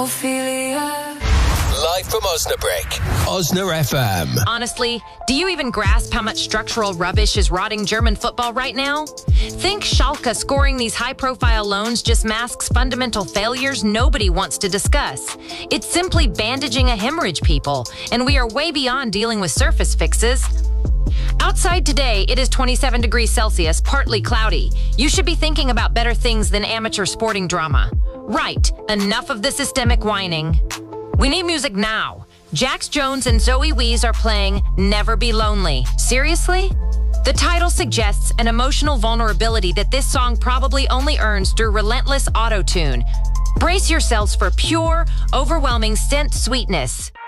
Ophelia. Live from Osnabrück, Osna FM. Honestly, do you even grasp how much structural rubbish is rotting German football right now? Think Schalke scoring these high-profile loans just masks fundamental failures nobody wants to discuss. It's simply bandaging a hemorrhage, people, and we are way beyond dealing with surface fixes. Outside today, it is 27 degrees Celsius, partly cloudy. You should be thinking about better things than amateur sporting drama. Right, enough of the systemic whining. We need music now. Jax Jones and Zoe Wees are playing Never Be Lonely. Seriously? The title suggests an emotional vulnerability that this song probably only earns through relentless auto-tune. Brace yourselves for pure, overwhelming synth sweetness.